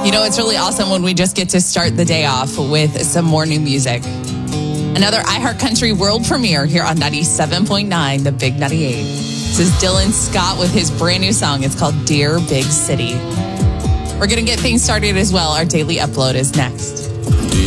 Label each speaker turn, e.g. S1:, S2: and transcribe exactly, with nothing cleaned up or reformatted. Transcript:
S1: You know, it's really awesome when we just get to start the day off with some more new music. Another iHeartCountry world premiere here on ninety-seven point nine, The Big ninety-eight. This is Dylan Scott with his brand new song. It's called Dear Big City. We're going to get things started as well. Our daily upload is next.